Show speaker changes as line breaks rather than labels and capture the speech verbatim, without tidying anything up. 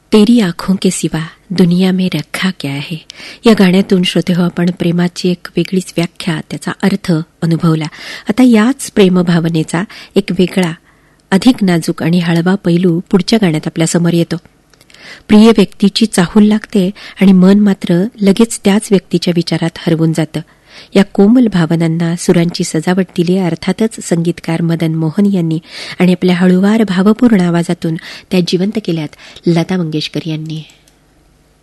तेरी आँखों के सिवा दुनिया में रखा क्या है या गाण्यातून श्रोते हो आपण प्रेमाची एक वेगळीच व्याख्या, त्याचा अर्थ अनुभवला. आता याच प्रेमभावनेचा एक वेगळा, अधिक नाजूक आणि हळवा पैलू पुढच्या गाण्यात आपल्या समोर येतो. प्रिय व्यक्तीची चाहूल लागते आणि मन मात्र लगेच त्याच व्यक्तीच्या विचारात हरवून जातं. या कोमल भावनांना सुरांची सजावट दिली अर्थातच संगीतकार मदन मोहन यांनी आणि आपल्या हळूवार भावपूर्ण आवाजातून त्या जिवंत केल्यात लता मंगेशकर यांनी.